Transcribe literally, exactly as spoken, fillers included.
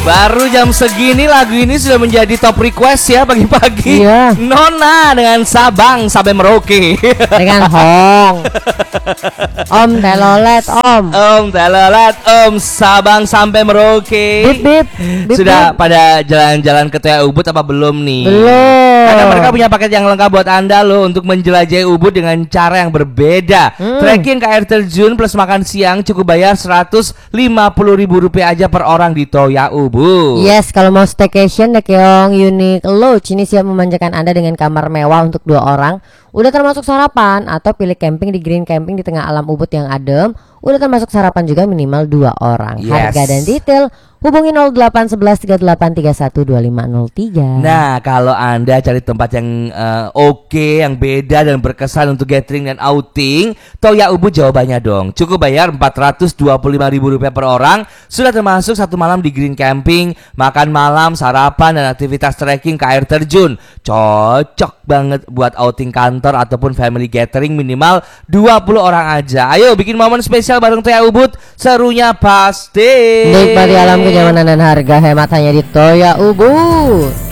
Baru jam segini lagu ini sudah menjadi top request ya pagi-pagi. Iya. Nona dengan Sabang sampai Merauke. Dengan Hong. Om telolet om. Om telolet om Sabang sampai Merauke. Bip bip. Bip, Sudah bip. pada jalan-jalan ke T A Ubud apa belum nih? Belum. Karena mereka punya paket yang lengkap buat Anda loh untuk menjelajahi Ubud dengan cara yang berbeda. Hmm. Trekking ke air terjun plus makan siang cukup bayar seratus lima puluh ribu rupiah aja per orang di Toya Ubud. Yes, kalau mau staycation Daekyong Unique Lodge ini siap memanjakan Anda dengan kamar mewah untuk dua orang. Udah termasuk sarapan atau pilih camping di Green Camping di tengah alam Ubud yang adem. Udah termasuk sarapan juga minimal dua orang. Yes. Harga dan detail hubungi nol delapan satu satu tiga delapan tiga satu dua lima nol tiga. Nah, kalau Anda cari tempat yang uh, oke, okay, yang beda dan berkesan untuk gathering dan outing, Toya Ubud jawabannya dong. Cukup bayar empat ratus dua puluh lima ribu rupiah per orang. Sudah termasuk satu malam di Green Camping, makan malam, sarapan, dan aktivitas trekking ke air terjun. Cocok banget buat outing kantor ataupun family gathering minimal dua puluh orang aja. Ayo bikin momen spesial bareng Toya Ubud. Serunya pasti. Nikmati alam kenyamanan dan harga hemat hanya di Toya Ubud.